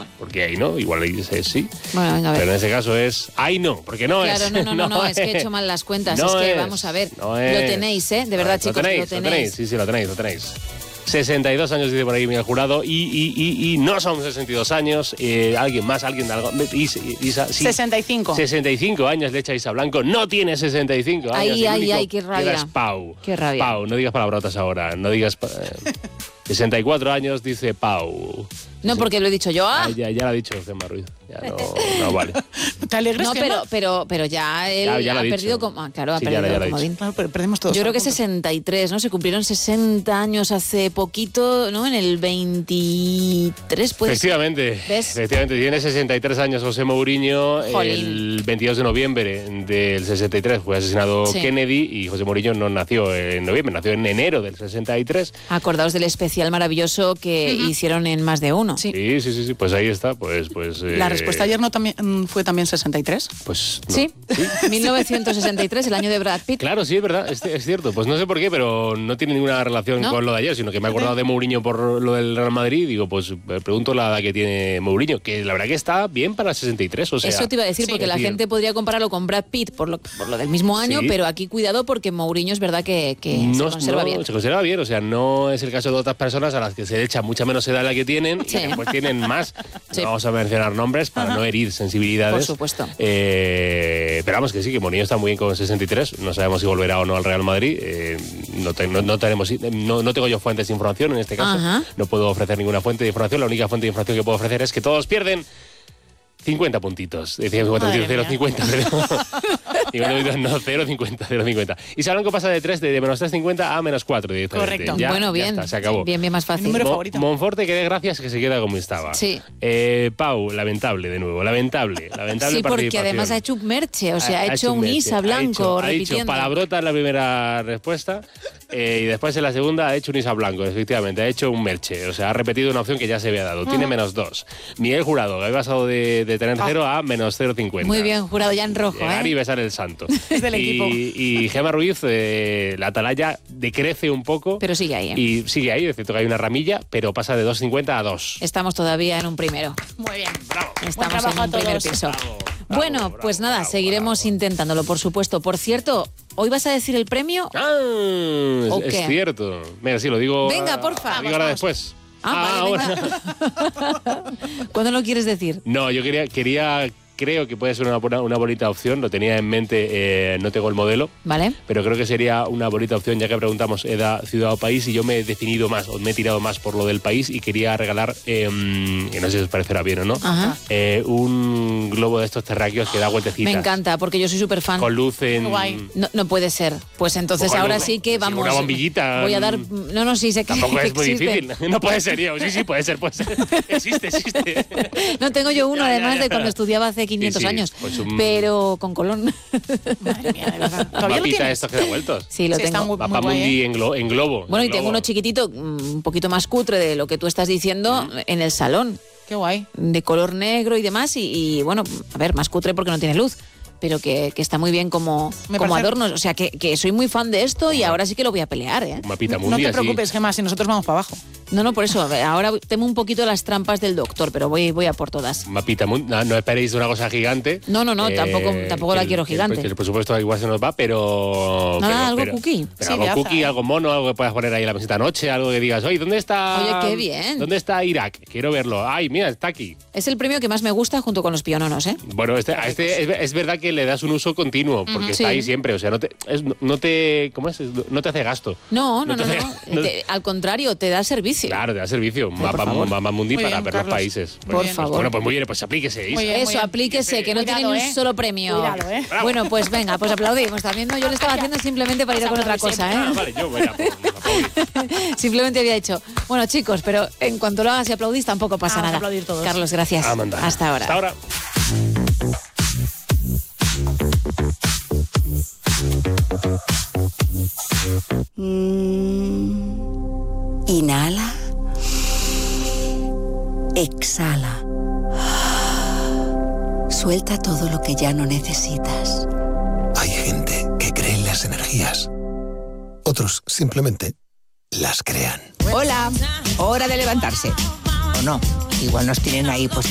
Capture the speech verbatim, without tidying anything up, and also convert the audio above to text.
Bueno. Porque ahí no, igual ahí dice sí. Bueno, venga, a ver. Pero en ese caso es ahí no, porque no claro, es. Claro, no, no, no, no, no es que he hecho mal las cuentas. No es que, es, vamos a ver, no lo es. tenéis, ¿eh? De verdad, lo chicos, tenéis, lo tenéis. Lo tenéis, sí, sí, lo tenéis, lo tenéis. sesenta y dos años dice por ahí Miguel Jurado y, y, y, y no son sesenta y dos años. Eh, alguien más, alguien de algo. Isa, Isa, sí. sesenta y cinco. sesenta y cinco años le echa Isa Blanco. No tiene sesenta y cinco años. Ay, ay, ay, qué rabia. Es Pau. Qué rabia. Pau, no digas palabrotas ahora. No digas. Eh, sesenta y cuatro años dice Pau. No, porque lo he dicho yo. ¡Ah! Ah, ya, ya lo ha dicho Gemma Ruiz. Ya no, no vale. ¿Te alegres, No, Gemma? pero, pero, pero ya él Ya, ya lo ha ha dicho. perdido. Como, ah, claro, ha Sí, perdido ya, ya lo ha comodín. dicho. Claro, pero perdemos todos. Yo creo que juntos. sesenta y tres, ¿no? Se cumplieron sesenta años hace poquito, ¿no? En el veintitrés, pues. Efectivamente, ¿Ves? efectivamente, tiene sesenta y tres años José Mourinho. Jolín. El veintidós de noviembre del sesenta y tres fue asesinado Sí. Kennedy y José Mourinho no nació en noviembre, nació en enero del sesenta y tres. Acordaos del especial maravilloso que uh-huh. hicieron en Más de Uno. Sí. Sí, sí, sí, sí, pues ahí está, pues... pues La eh, respuesta ayer no también fue también sesenta y tres. Pues no. Sí, mil novecientos sesenta y tres, el año de Brad Pitt. Claro, sí, es verdad, es, es cierto. Pues no sé por qué, pero no tiene ninguna relación ¿No? con lo de ayer, sino que me he acordado de Mourinho por lo del Real Madrid. Digo, pues me pregunto la edad que tiene Mourinho, que la verdad que está bien para sesenta y tres, o sea... Eso te iba a decir, sí, porque es la decir, gente podría compararlo con Brad Pitt por lo, por lo del mismo año, Sí. pero aquí cuidado porque Mourinho es verdad que, que se conserva no, bien. Se conserva bien, o sea, no es el caso de otras personas a las que se le echa mucha menos edad de la que tienen Sí. y después tienen más. Sí. No vamos a mencionar nombres para Ajá. no herir sensibilidades. Por supuesto. Eh, pero vamos que sí, que Mourinho está muy bien con sesenta y tres. No sabemos si volverá o no al Real Madrid. Eh, no, te- no, no tenemos, no, no tengo yo fuentes de información en este caso. Ajá. No puedo ofrecer ninguna fuente de información. La única fuente de información que puedo ofrecer es que todos pierden cincuenta puntitos. Decía cincuenta Madre puntitos, cero mía. cincuenta, pero... no, cero cincuenta, cero cincuenta. Y Blanco pasa de tres, de, de menos tres cincuenta a menos cuatro directamente. Correcto. Ya, bueno, ya bien. está, se acabó. Bien, bien más fácil. Número Mo- favorito. Monforte, que dé gracias que se queda como estaba. Sí. Eh, Pau, lamentable de nuevo, lamentable. lamentable Sí, porque participación. además ha hecho un merche, o sea, ha, hecho un merche, Isa ha Blanco hecho- Ha repitiendo. hecho palabrota en la primera respuesta eh, y después en la segunda ha hecho un Isa Blanco, efectivamente. Ha hecho un merche, o sea, ha repetido una opción que ya se había dado. Tiene menos dos. Miguel Jurado, que ha pasado de, de tener cero a menos cero cincuenta. Muy bien, Jurado, ya en rojo, Llegar ¿eh? y besar el santo. Es del y, equipo. Y Gemma Ruiz, eh, la atalaya decrece un poco. Pero sigue ahí, ¿eh? Y sigue ahí, es cierto que hay una ramilla, pero pasa de dos cincuenta a dos. Estamos todavía en un primero. Muy bien. Bravo. Estamos trabajo en a un primer todos. piso. Bravo, bravo, bueno, bravo, pues nada, bravo, seguiremos bravo. intentándolo, por supuesto. Por cierto, ¿hoy vas a decir el premio? Ah, es, ¿O es qué? cierro. Venga, sí, lo digo. Venga, porfa. Lo digo ahora Vamos, después. Ah, vale, venga. ¿Cuándo lo quieres decir? No, yo quería, quería, creo que puede ser una, buena- una bonita opción. Lo tenía en mente, eh, no tengo el modelo, ¿Vale? pero creo que sería una bonita opción, ya que preguntamos edad, ciudad o país, y yo me he definido más, o me he tirado más por lo del país, y quería regalar, eh, que no sé si os parecerá bien o no, Ajá. eh, un globo de estos terráqueos que da vueltecitas. Me encanta, porque yo soy súper fan. Con luz en... Guay. No, no puede ser. Pues entonces Con ahora luz. sí que Sí, vamos. una bombillita. Voy a dar. No, no, sí sé que Tampoco es muy existe. difícil. No puede ser, yo. Sí, sí, puede ser, puede ser. Existe, existe. No tengo yo uno, Ya, ya, además ya. de cuando estudiaba hace quinientos Sí, sí, años. pues un- Pero con colón. Madre mía, de verdad. ¿Todavía lo Mapita tienes? estos que da vueltos. Sí, lo Sí, está tengo. muy- Mapamundi guay, ¿eh? en, glo- en globo. Bueno, y en tengo globo. uno chiquitito, mm, un poquito más cutre de lo que tú estás diciendo, en el salón, Qué guay. de color negro y demás. Y, y, bueno, a ver, más cutre porque no tiene luz, pero que, que está muy bien como, Me como parece- adorno. O sea, que, que soy muy fan de esto y ahora sí que lo voy a pelear, ¿eh? Un mapita No mundi te así. preocupes, Gemma, si nosotros vamos para abajo. No, no, por eso. Ahora temo un poquito las trampas del doctor, pero voy, voy a por todas. Un mapita mundi. No, no esperéis una cosa gigante. No, no, no, tampoco- tampoco que la el- quiero que el- gigante. Que el presupuesto igual se nos va, pero... Nada, pero- algo pero- cookie. Pero Sí, algo de Aza, cookie, ¿eh? algo mono, algo que puedas poner ahí en la mesita noche, algo que digas, oye, ¿dónde está...? Oye, qué bien. ¿Dónde está Irak? Quiero verlo. Ay, mira, está aquí. Es el premio que más me gusta junto con los piononos, ¿eh? Bueno, este, a este es, es verdad que le das un uso continuo, porque está sí. ahí siempre. O sea, no te, es- no te, ¿cómo es? No te hace gasto. No, no, No no, te- no. no- Te- al contrario, te da servicio. Claro, te da servicio. por Mapa, favor. Mapa Mundi Muy para bien, ver Carlos. los países. Por Bueno, favor. Pues, bueno, pues muy bien, pues aplíquese, Isa. Muy bien. Eso, aplíquese, que no Cuidado, tiene ni ¿eh? un solo premio. Cuidado, ¿eh? Bravo. Bueno, pues venga, pues aplaudimos también. No, yo lo estaba haciendo simplemente para ir a con otra cosa, Ah, ¿eh? vale, yo voy a aplaudir. Simplemente había dicho, bueno, chicos, pero en cuanto lo hagas y aplaudís tampoco pasa Vamos a nada. aplaudir todos. Carlos, gracias. Ah, manda. Hasta ahora. Hasta ahora. Mm. Inhala. Exhala. Suelta todo lo que ya no necesitas. Hay gente que cree en las energías. Otros simplemente las crean. Hola, hora de levantarse. O no, igual nos tienen ahí pues